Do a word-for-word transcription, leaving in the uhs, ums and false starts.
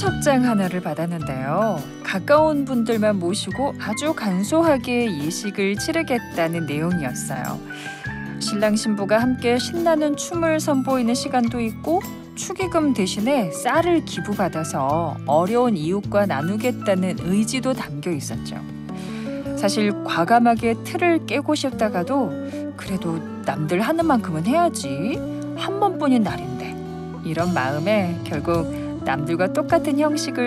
청첩장 하나를 받았는데요. 가까운 분들만 모시고 아주 간소하게 예식을 치르겠다는 내용이었어요. 신랑 신부가 함께 신나는 춤을 선보이는 시간도 있고 축의금 대신에 쌀을 기부받아서 어려운 이웃과 나누겠다는 의지도 담겨 있었죠. 사실 과감하게 틀을 깨고 싶다가도 그래도 남들 하는 만큼은 해야지. 한 번뿐인 날인데. 이런 마음에 결국 남들과 똑같은 형식을